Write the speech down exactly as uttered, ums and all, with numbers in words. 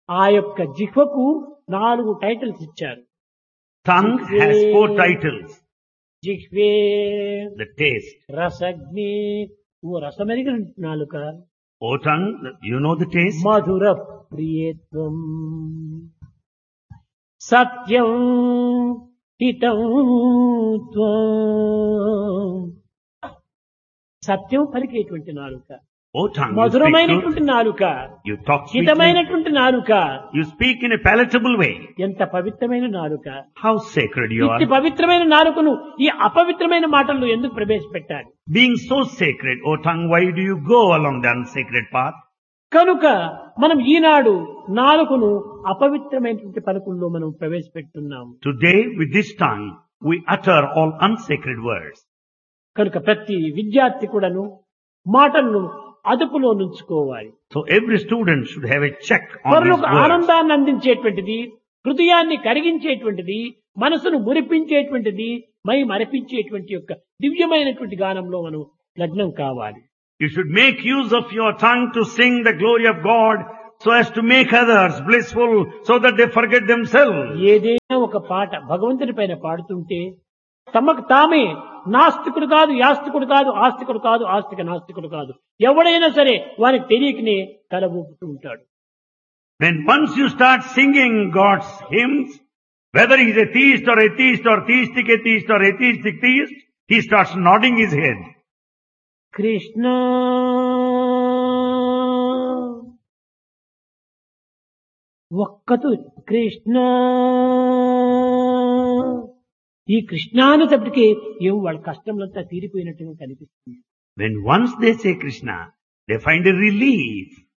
ఆ యొక్క జిహ్వకు నాలుగు టైటిల్స్ ఇచ్చారు. Tongue has four titles. జిహ్వే The taste. రసగ్ని, ఓ రసమెరిగిన నాలుక. O tongue, you know the taste? మధుర ప్రియేత్వం, సత్యం హితం త్వం. సత్యం పలికేటువంటి నాలుక, O tongue, you speak మధురమైనటువంటి truth. నాలుక, You talk sweetly. హితమైనటువంటి నాలుక. You speak in a palatable way. ఎంత పవిత్రమైన నాలుక. How sacred you ఇట్టి are. పవిత్రమైన నాలుకను ఈ అపవిత్రమైన మాటల్లో ఎందుకు ప్రవేశపెట్టాలి? Being so sacred, O tongue, why do you go along the unsacred path? కనుక మనం ఈనాడు నాలుకను అపవిత్రమైనటువంటి పలుకుల్లో మనం ప్రవేశపెడుతున్నాము. Today, with this tongue, we utter all unsacred words. కనుక ప్రతి విద్యార్థి కూడాను మాటలను అదుపులో నుంచుకోవాలి. So every student should have a check on his పరులకు words. ఆనందాన్ని అందించేటువంటిది, హృదయాన్ని కరిగించేటువంటిది, మనసును మురిపించేటువంటిది, మై మరిపించేటువంటి యొక్క దివ్యమైనటువంటి గానంలో మనం లగ్నం కావాలి. You should make use of your tongue to sing the glory of God so as to make others blissful so that they forget themselves. ఏదైనా ఒక పాట భగవంతుని పైన పాడుతుంటే తమకు తామే నాస్తికుడు కాదు, యాస్తికుడు కాదు, ఆస్తికుడు కాదు, ఆస్తిక నాస్తికుడు కాదు, ఎవడైనా సరే వారికి తెలియకనే తల ఊపుతూ ఉంటాడు. When once you start singing God's hymns, whether he's a theist or atheist or theistic atheist or atheistic theist, he starts nodding his head. Krishna ఒక్కతు Krishna, ఈ కృష్ణ అనేటప్పటికీ ఏం వాళ్ళ కష్టంలంతా తీరిపోయినట్టుగా కనిపిస్తుంది. When once they say Krishna, they find a relief.